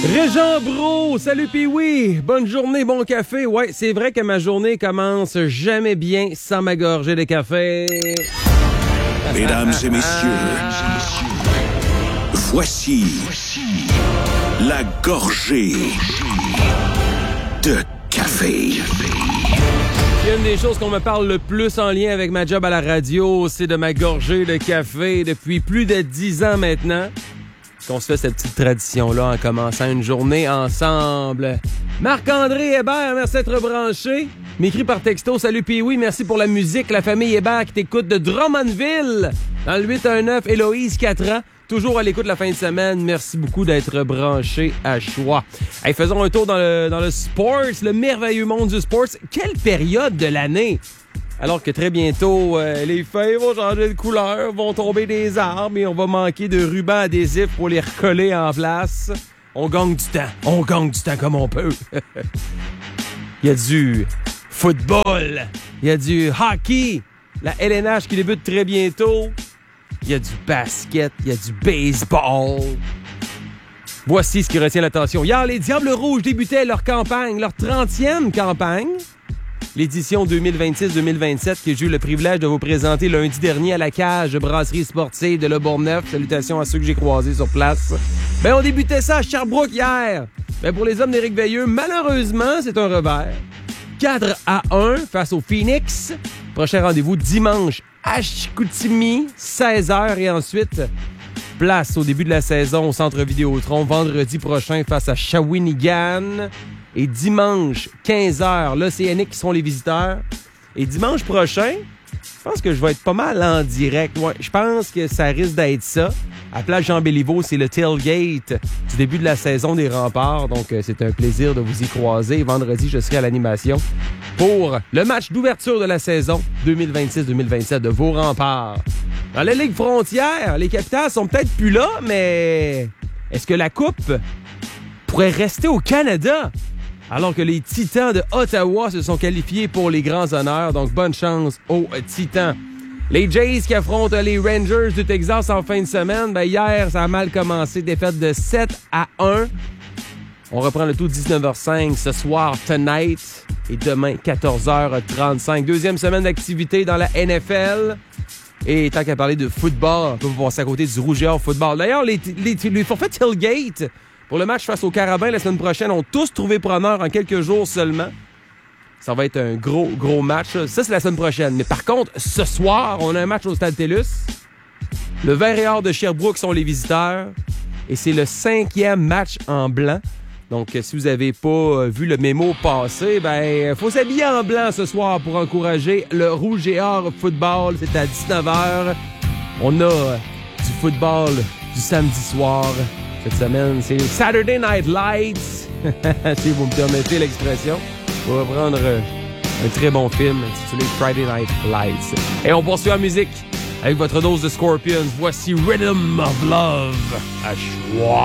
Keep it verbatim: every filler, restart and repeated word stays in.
Régent Bro, salut Pee-Wee, bonne journée, bon café. Ouais, c'est vrai que ma journée commence jamais bien sans ma gorgée de café. Mesdames et messieurs, voici la gorgée de café. Une des choses qu'on me parle le plus en lien avec ma job à la radio, c'est de ma gorgée de café depuis plus de dix ans maintenant. Qu'on se fait cette petite tradition-là en commençant une journée ensemble. Marc-André Hébert, merci d'être branché. M'écrit par texto, salut Pee-Wee, merci pour la musique. La famille Hébert qui t'écoute de Drummondville dans le huit un neuf, Héloïse, quatre ans. Toujours à l'écoute la fin de semaine. Merci beaucoup d'être branché à choix. Hey, faisons un tour dans le, dans le sports, le merveilleux monde du sports. Quelle période de l'année! Alors que très bientôt, euh, les feuilles vont changer de couleur, vont tomber des arbres et on va manquer de rubans adhésifs pour les recoller en place. On gagne du temps. On gagne du temps comme on peut. Il y a du football. Il y a du hockey. La L N H qui débute très bientôt. Il y a du basket. Il y a du baseball. Voici ce qui retient l'attention. Hier, les Diables Rouges débutaient leur campagne, leur trentième campagne. L'édition deux mille vingt-six deux mille vingt-sept que j'ai eu le privilège de vous présenter lundi dernier à la cage brasserie sportive de Le Bourgneuf. Salutations à ceux que j'ai croisés sur place. Ben, on débutait ça à Sherbrooke hier. Ben, pour les hommes d'Éric Veilleux, malheureusement, c'est un revers. quatre à un face au Phoenix. Prochain rendez-vous dimanche à Chicoutimi, seize heures. Et ensuite, place au début de la saison au Centre Vidéotron vendredi prochain face à Shawinigan. Et dimanche, quinze heures, l'Océanique qui seront les visiteurs. Et dimanche prochain, je pense que je vais être pas mal en direct. Ouais, je pense que ça risque d'être ça. À Place Jean-Béliveau, c'est le tailgate du début de la saison des Remparts. Donc, euh, c'est un plaisir de vous y croiser. Vendredi, je serai à l'animation pour le match d'ouverture de la saison deux mille vingt-six deux mille vingt-sept de vos Remparts. Dans la Ligue Frontière, les Capitals sont peut-être plus là, mais est-ce que la Coupe pourrait rester au Canada? Alors que les Titans de Ottawa se sont qualifiés pour les grands honneurs. Donc, bonne chance aux Titans. Les Jays qui affrontent les Rangers du Texas en fin de semaine. Ben, hier, ça a mal commencé. Défaite de sept à un. On reprend le tout dix-neuf heures cinq ce soir, tonight. Et demain, quatorze heures trente-cinq. Deuxième semaine d'activité dans la N F L. Et tant qu'à parler de football, on peut vous passer à côté du Rouge et Or football. D'ailleurs, les, les, les forfaits tailgate pour le match face aux Carabins la semaine prochaine ont tous trouvé preneur en quelques jours seulement. Ça va être un gros, gros match. Ça, c'est la semaine prochaine. Mais par contre, ce soir, on a un match au Stade TELUS. Le Vert et Or de Sherbrooke sont les visiteurs. Et c'est le cinquième match en blanc. Donc, si vous n'avez pas vu le mémo passer, ben, faut s'habiller en blanc ce soir pour encourager le Rouge et Or football. C'est à dix-neuf heures. On a du football du samedi soir. Cette semaine, c'est Saturday Night Lights. Si vous me permettez l'expression. On va prendre un très bon film intitulé Friday Night Lights. Et on poursuit en musique avec votre dose de Scorpions. Voici Rhythm of Love à choix.